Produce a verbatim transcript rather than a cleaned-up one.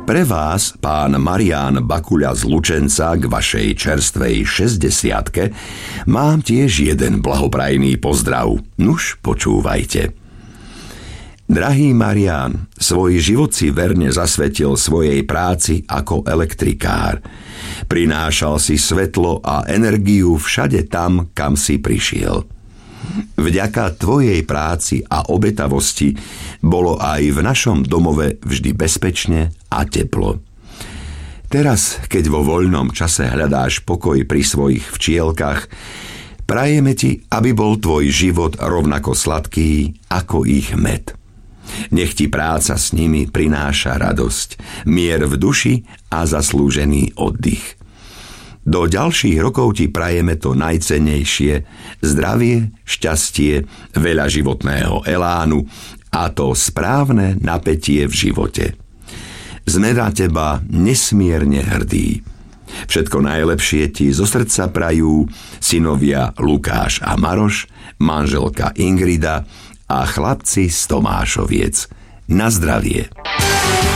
Pre vás, pán Marián Bakuľa z Lučenca, k vašej čerstvej šesťdesiatke mám tiež jeden blahoprajný pozdrav. Nuž, počúvajte. Drahý Marián, svoj život si verne zasvetil svojej práci ako elektrikár. Prinášal si svetlo a energiu všade tam, kam si prišiel. Vďaka tvojej práci a obetavosti bolo aj v našom domove vždy bezpečne a teplo. Teraz, keď vo voľnom čase hľadáš pokoj pri svojich včielkach, prajeme ti, aby bol tvoj život rovnako sladký ako ich med. Nech ti práca s nimi prináša radosť, mier v duši a zaslúžený oddych. Do ďalších rokov ti prajeme to najcennejšie, zdravie, šťastie, veľa životného elánu a to správne napätie v živote. Sme na teba nesmierne hrdí. Všetko najlepšie ti zo srdca prajú synovia Lukáš a Maroš, manželka Ingrida a chlapci z Tomášoviec. Na zdravie.